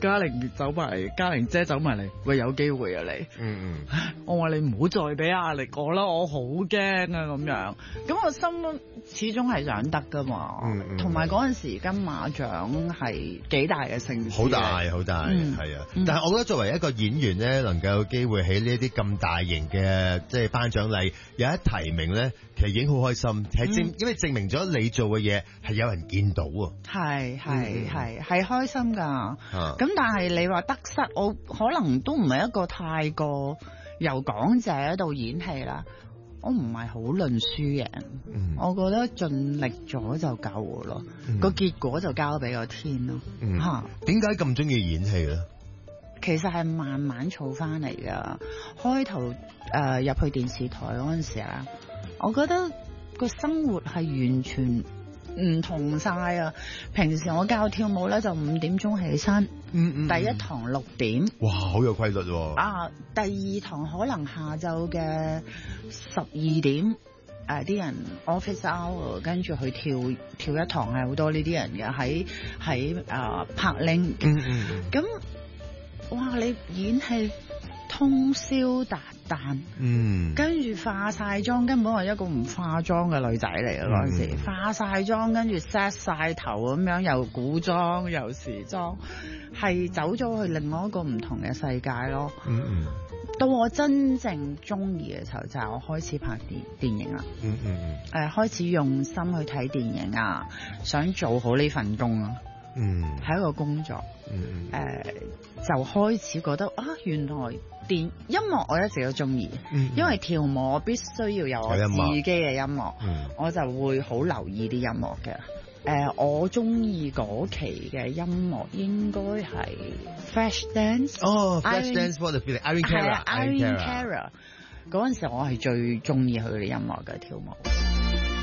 嘉玲走埋嚟，嘉玲姐走埋嚟，喂，有機會啊你。我話你唔好再俾壓力我啦，我好驚啊咁樣。咁我心始終係想得噶嘛。同埋嗰陣時金馬獎係幾大嘅盛事。好大， 係啊。但係我覺得作為一個演員咧，能夠有機會喺呢一啲咁大型嘅即係頒獎禮有一提名咧，其實已經好開心，因為證明咗你做嘅嘢係有人見到啊。係開心㗎。咁但係你話得失，我可能都唔係一個太過由港姐到演戲啦。我唔係好論輸贏，我覺得盡力咗就夠㗎咯。個結果就交俾個天咯。 點解咁中意演戲咧？ 其實係慢慢儲翻嚟㗎。開頭入去電視台嗰陣時啊，我覺得個生活係完全唔同晒啊！平時我教跳舞咧就5點鐘起身，第一堂6點， 哇，好有規律喎！ 第二堂可能下晝嘅12點，啲人 office hour 跟住去跳一堂，係好多呢啲人嘅喺柏林。咁哇，你演戲通宵達旦，跟住化晒妝，根本係一個唔化妝嘅女仔嚟嘅嗰陣時，化晒妝跟住 set 晒頭咁樣，又古裝又時裝，係走咗去另外一個唔同嘅世界咯。到我真正中意嘅時候，就係我開始拍電影啦。開始用心去睇電影啊，想做好呢份工啊。係一個工作。就開始覺得原來音樂我一直都中意，因為跳舞我必須要有我自己嘅音樂，我就會好留意啲音樂嘅。我中意嗰期嘅音樂應該係 Flash Dance。Flash Dance for the Feeling，Irene Cara。 嗰陣時我係最中意佢哋音樂嘅跳舞。